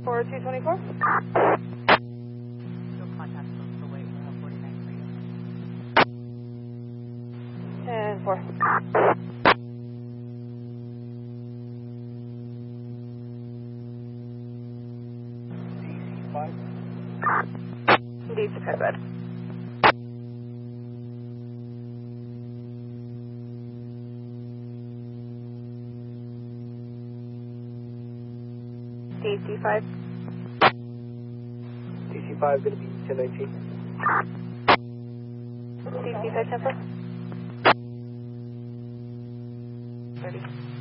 for 224. You'll contact us for wait for 49 for you. 10-4. DC5. DC5, bud. DC5. DC5 going to be 1019. DC5, 10-4. 30.